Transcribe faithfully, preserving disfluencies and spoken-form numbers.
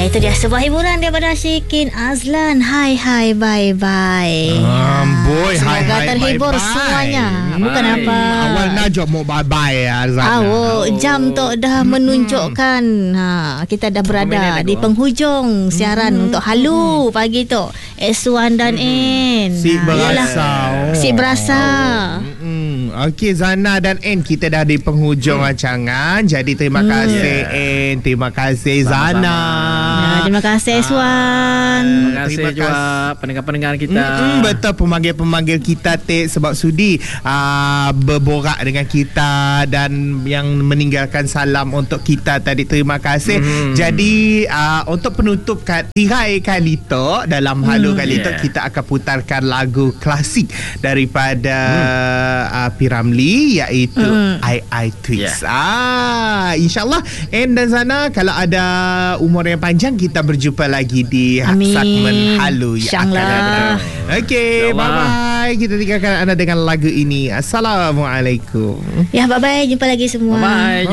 Ya, itu dia sebuah hiburan daripada Syikin Azlan. Hai hai bye bye. Um, boy, Semoga hai, hai, terhibur bye, bye. semuanya. Bukan Bye. apa. Awal Najib mau bye bye Azlan. Oh, jam tu dah menunjukkan ha, kita dah berada di penghujung siaran hmm. untuk Halu pagi tu. S satu dan N. Si berasa. Si berasa. Hmm. Okey, Zana dan N, kita dah di penghujung hmm. rancangan. Jadi terima kasih yeah. N, terima kasih Zana. Ya, terima kasih Swan. Terima kasih terima juga kasih. pendengar-pendengar kita. Mm-mm, betul, pemanggil-pemanggil kita Tik, sebab sudi uh, berborak dengan kita dan yang meninggalkan salam untuk kita tadi. Terima kasih. Mm. Jadi uh, untuk penutup tirai kali tu dalam Halu mm, kali yeah. tu kita akan putarkan lagu klasik daripada mm. uh, P. Ramlee, iaitu mm. I I Twix. Yeah. Ah, InsyaAllah N dan Zana, kalau ada umur yang panjang, kita berjumpa lagi di segmen Halu yang akan datang. Okey, bye-bye. Kita tinggalkan anda dengan lagu ini. Assalamualaikum. Ya, bye-bye. Jumpa lagi semua. Bye-bye.